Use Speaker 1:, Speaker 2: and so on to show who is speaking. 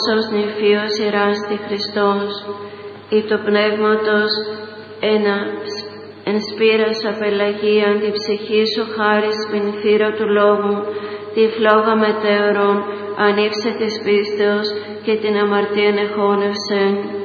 Speaker 1: ως νηφίος ηράστη Χριστός, ή το πνεύματος εν σπήρας απελαγίαν τη ψυχή σου χάρις σπινθήρα του λόγου, τη φλόγα μετέωρον ανήψε της πίστεως και την αμαρτίαν εχώνευσεν.